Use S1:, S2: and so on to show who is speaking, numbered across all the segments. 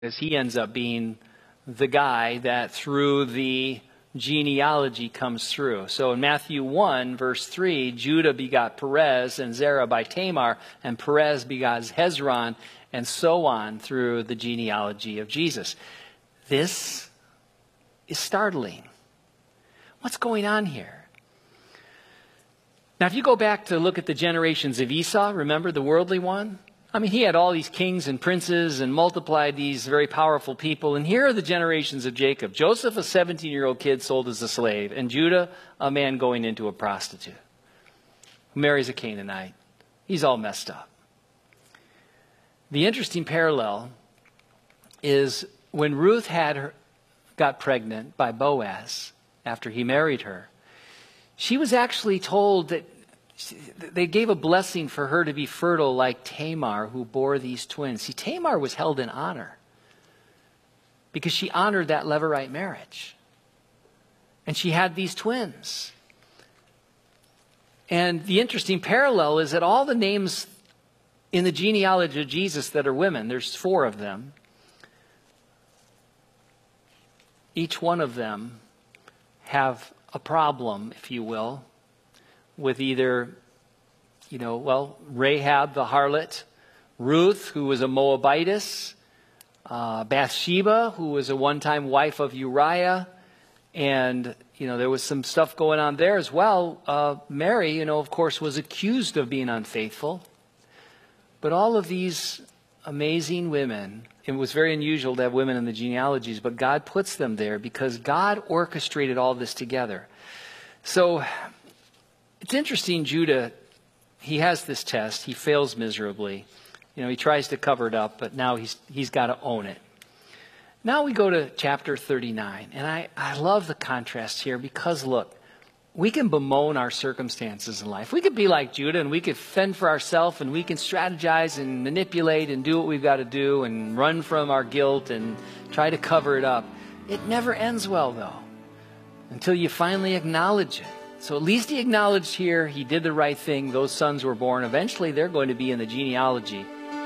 S1: as he ends up being the guy that through the genealogy comes through. So in Matthew 1, verse 3, Judah begot Perez and Zerah by Tamar, and Perez begot Hezron, and so on through the genealogy of Jesus. This is startling. What's going on here? Now, if you go back to look at the generations of Esau, remember the worldly one? I mean, he had all these kings and princes and multiplied these very powerful people. And here are the generations of Jacob. Joseph, a 17-year-old kid sold as a slave. And Judah, a man going into a prostitute, who marries a Canaanite. He's all messed up. The interesting parallel is when Ruth got pregnant by Boaz after he married her, she was actually told that they gave a blessing for her to be fertile like Tamar, who bore these twins. See, Tamar was held in honor because she honored that Levirate marriage. And she had these twins. And the interesting parallel is that all the names in the genealogy of Jesus that are women, there's 4 of them. Each one of them have a problem, if you will, with either, Rahab the harlot, Ruth, who was a Moabitess, Bathsheba, who was a one-time wife of Uriah, and, there was some stuff going on there as well. Mary, of course, was accused of being unfaithful. But all of these amazing women, it was very unusual to have women in the genealogies, but God puts them there because God orchestrated all this together. So it's interesting, Judah, he has this test. He fails miserably. He tries to cover it up, but now he's got to own it. Now we go to chapter 39, and I love the contrast here because, look, we can bemoan our circumstances in life. We could be like Judah, and we could fend for ourselves, and we can strategize and manipulate and do what we've got to do and run from our guilt and try to cover it up. It never ends well, though, until you finally acknowledge it. So at least he acknowledged here he did the right thing. Those sons were born. Eventually, they're going to be in the genealogy.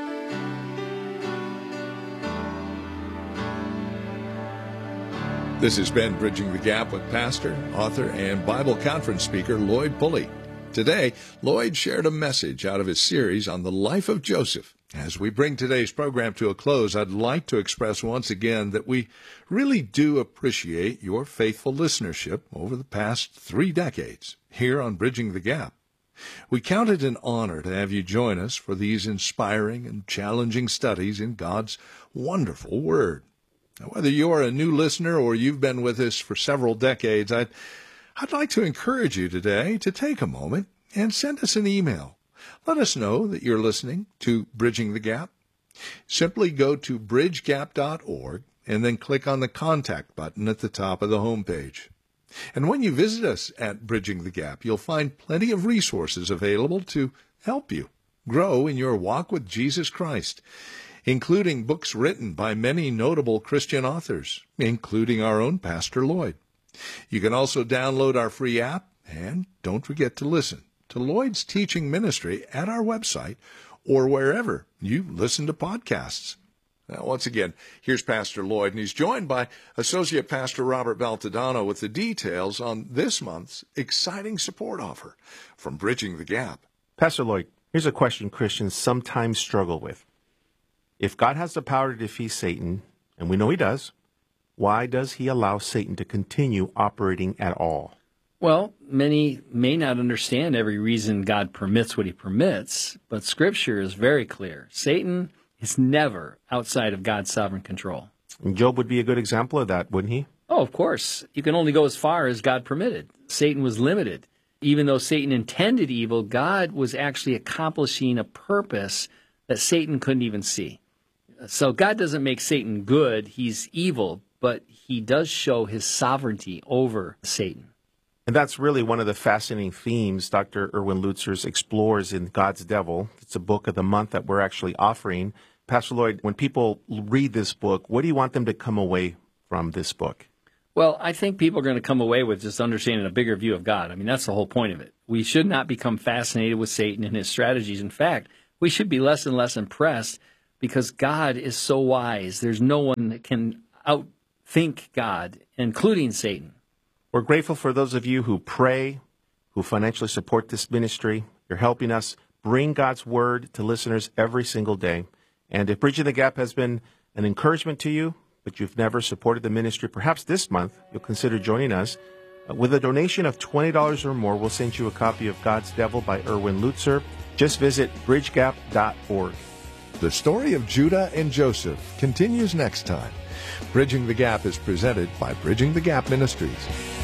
S2: This has been Bridging the Gap with pastor, author, and Bible conference speaker Lloyd Pulley. Today, Lloyd shared a message out of his series on the life of Joseph. As we bring today's program to a close, I'd like to express once again that we really do appreciate your faithful listenership over the past 3 decades here on Bridging the Gap. We count it an honor to have you join us for these inspiring and challenging studies in God's wonderful Word. Now, whether you're a new listener or you've been with us for several decades, I'd like to encourage you today to take a moment and send us an email. Let us know that you're listening to Bridging the Gap. Simply go to bridgegap.org and then click on the Contact button at the top of the homepage. And when you visit us at Bridging the Gap, you'll find plenty of resources available to help you grow in your walk with Jesus Christ, including books written by many notable Christian authors, including our own Pastor Lloyd. You can also download our free app, and don't forget to listen to Lloyd's teaching ministry at our website or wherever you listen to podcasts. Now, once again, here's Pastor Lloyd, and he's joined by Associate Pastor Robert Baltodano with the details on this month's exciting support offer from Bridging the Gap.
S3: Pastor Lloyd, here's a question Christians sometimes struggle with. If God has the power to defeat Satan, and we know he does, why does he allow Satan to continue operating at all?
S1: Well, many may not understand every reason God permits what he permits, but Scripture is very clear. Satan is never outside of God's sovereign control.
S3: And Job would be a good example of that, wouldn't he?
S1: Oh, of course. You can only go as far as God permitted. Satan was limited. Even though Satan intended evil, God was actually accomplishing a purpose that Satan couldn't even see. So God doesn't make Satan good, he's evil, but he does show his sovereignty over Satan.
S3: And that's really one of the fascinating themes Dr. Erwin Lutzers explores in God's Devil. It's a book of the month that we're actually offering. Pastor Lloyd, when people read this book, what do you want them to come away from this book?
S1: Well, I think people are going to come away with just understanding a bigger view of God. I mean, that's the whole point of it. We should not become fascinated with Satan and his strategies. In fact, we should be less and less impressed because God is so wise. There's no one that can outthink God, including Satan.
S3: We're grateful for those of you who pray, who financially support this ministry. You're helping us bring God's word to listeners every single day. And if Bridging the Gap has been an encouragement to you, but you've never supported the ministry, perhaps this month you'll consider joining us. With a donation of $20 or more, we'll send you a copy of God's Devil by Erwin Lutzer. Just visit bridgegap.org.
S2: The story of Judah and Joseph continues next time. Bridging the Gap is presented by Bridging the Gap Ministries.